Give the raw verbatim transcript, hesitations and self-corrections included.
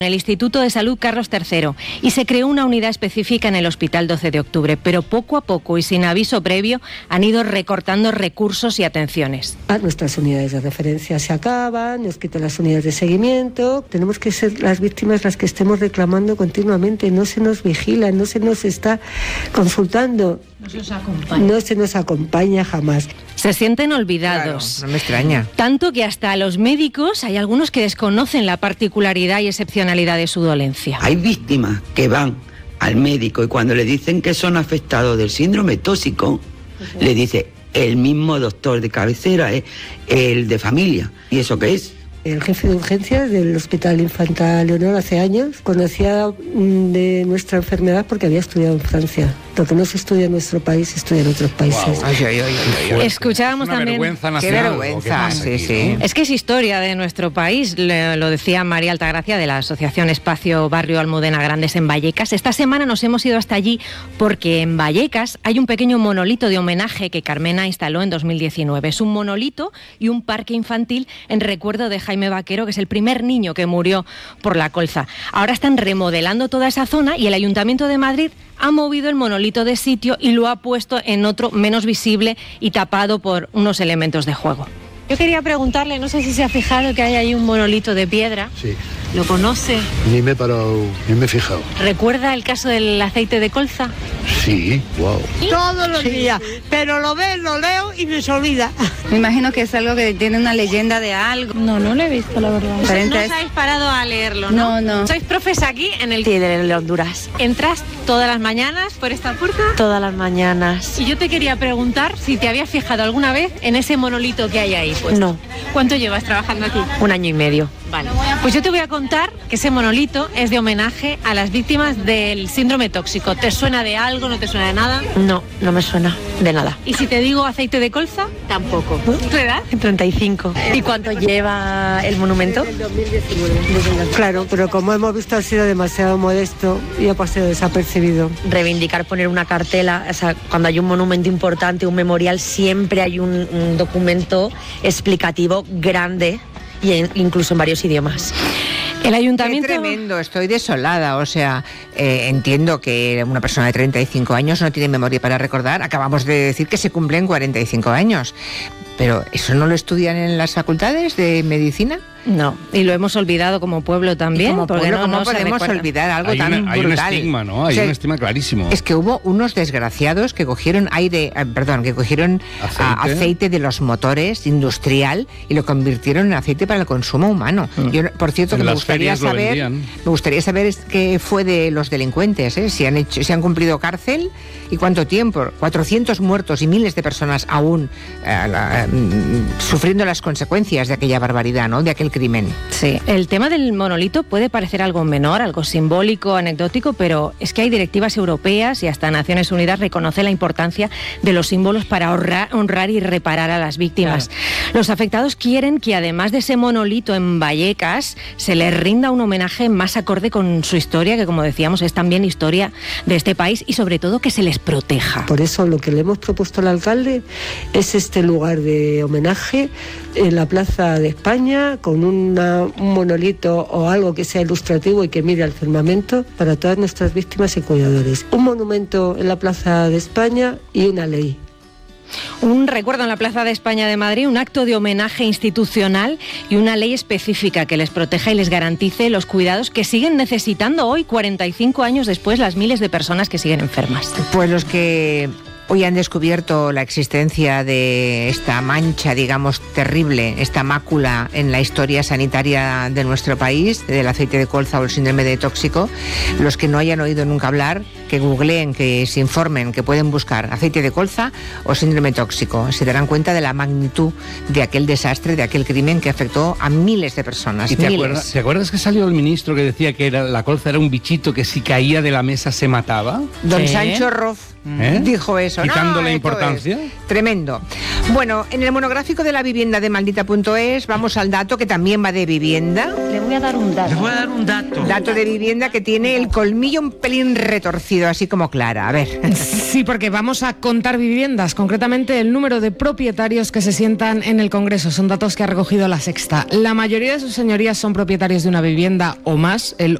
en el Instituto de Salud Carlos tercero y se creó una unidad específica en el Hospital doce de octubre, pero poco a poco y sin aviso previo han ido recortando recursos y atenciones. Nuestras unidades de referencia se acaban, nos quitan las unidades de seguimiento, tenemos que ser las víctimas las que estemos reclamando continuamente, no se nos vigila, no se nos está consultando. No se nos acompaña. No se nos acompaña jamás. Se sienten olvidados. Claro, no me extraña. Tanto que hasta los médicos hay algunos que desconocen la particularidad y excepcionalidad de su dolencia. Hay víctimas que van al médico y cuando le dicen que son afectados del síndrome tóxico, uh-huh. le dice el mismo doctor de cabecera, es el de familia. ¿Y eso qué es? El jefe de urgencias del Hospital Infanta Leonor hace años conocía de nuestra enfermedad porque había estudiado en Francia. Lo que no se estudia en nuestro país se estudia en otros países. Wow. Ay, ay, ay, ay, ay. Escuchábamos es una también... vergüenza Qué nacional. vergüenza, ¿Qué sí, aquí, sí. ¿no? Es que es historia de nuestro país, le, lo decía María Altagracia de la Asociación Espacio Barrio Almudena Grandes en Vallecas. Esta semana nos hemos ido hasta allí porque en Vallecas hay un pequeño monolito de homenaje que Carmena instaló en dos mil diecinueve. Es un monolito y un parque infantil en recuerdo de Jaime Vaquero, que es el primer niño que murió por la colza. Ahora están remodelando toda esa zona y el Ayuntamiento de Madrid ha movido el monolito de sitio y lo ha puesto en otro menos visible y tapado por unos elementos de juego. Yo quería preguntarle, no sé si se ha fijado que hay ahí un monolito de piedra. Sí. ¿Lo conoce? Ni me he parado, ni me he fijado. ¿Recuerda el caso del aceite de colza? Sí, wow. Todos los días, pero lo veo, lo leo y me se olvida. Me imagino que es algo que tiene una leyenda de algo. No, no lo he visto, la verdad. No Entonces, os habéis parado a leerlo, ¿no? No, no. ¿Sois profes aquí en el Sí, de Honduras. ¿Entras todas las mañanas por esta puerta? Todas las mañanas. Y yo te quería preguntar si te habías fijado alguna vez en ese monolito que hay ahí. Pues. No. ¿Cuánto llevas trabajando aquí? Un año y medio. Vale. Pues yo te voy a contar que ese monolito es de homenaje a las víctimas del síndrome tóxico. ¿Te suena de algo? ¿No te suena de nada? No, no me suena de nada. ¿Y si te digo aceite de colza? Tampoco. ¿Tu edad? treinta y cinco. ¿Y cuánto lleva el monumento? Claro, pero como hemos visto ha sido demasiado modesto y ha pasado desapercibido. Reivindicar poner una cartela, o sea, cuando hay un monumento importante, un memorial, siempre hay un, un documento explicativo grande y en, incluso en varios idiomas. El ayuntamiento... Qué tremendo, estoy desolada, o sea, eh, entiendo que una persona de treinta y cinco años no tiene memoria para recordar, acabamos de decir que se cumplen cuarenta y cinco años, pero ¿eso no lo estudian en las facultades de medicina? No, y lo hemos olvidado como pueblo también. Y como porque pueblo, no, ¿cómo no podemos olvidar algo hay tan una, hay brutal? un estigma, ¿no? Hay O sea, un estigma clarísimo. Es que hubo unos desgraciados que cogieron aire, eh, perdón, que cogieron ¿Aceite? A, aceite de los motores industrial y lo convirtieron en aceite para el consumo humano. Mm. Yo, por cierto, En que me las gustaría ferias lo saber, vendían. me gustaría saber es qué fue de los delincuentes, ¿eh? si han hecho, si han cumplido cárcel y cuánto tiempo. cuatrocientos muertos y miles de personas aún eh, la, mm, sufriendo las consecuencias de aquella barbaridad, ¿no? De aquel crimen. Sí, el tema del monolito puede parecer algo menor, algo simbólico, anecdótico, pero es que hay directivas europeas y hasta Naciones Unidas reconoce la importancia de los símbolos para honrar, honrar y reparar a las víctimas. Claro. Los afectados quieren que además de ese monolito en Vallecas se les rinda un homenaje más acorde con su historia, que como decíamos es también historia de este país, y sobre todo que se les proteja. Por eso lo que le hemos propuesto al alcalde es este lugar de homenaje en la Plaza de España con una, un monolito o algo que sea ilustrativo y que mire al firmamento para todas nuestras víctimas y cuidadores. Un monumento en la Plaza de España y una ley. Un recuerdo en la Plaza de España de Madrid, un acto de homenaje institucional y una ley específica que les proteja y les garantice los cuidados que siguen necesitando hoy, cuarenta y cinco años después, las miles de personas que siguen enfermas. Pues los que hoy han descubierto la existencia de esta mancha, digamos, terrible, esta mácula en la historia sanitaria de nuestro país, del aceite de colza o el síndrome de tóxico, los que no hayan oído nunca hablar, que googleen, que se informen, que pueden buscar aceite de colza o síndrome tóxico. Se darán cuenta de la magnitud de aquel desastre, de aquel crimen que afectó a miles de personas. ¿Y te, miles. acuerdas, ¿Te acuerdas que salió el ministro que decía que era, la colza era un bichito que si caía de la mesa se mataba? Don ¿Sí? Sancho Roth ¿Eh? dijo eso. Quitando no, la importancia. Tremendo. Bueno, en el monográfico de la vivienda de maldita punto es vamos al dato que también va de vivienda. Le voy a dar un dato. Le voy a dar un dato. Dato de vivienda que tiene el colmillo un pelín retorcido. sido así como clara. A ver. Sí, porque vamos a contar viviendas, concretamente el número de propietarios que se sientan en el Congreso. Son datos que ha recogido La Sexta. La mayoría de sus señorías son propietarios de una vivienda o más. El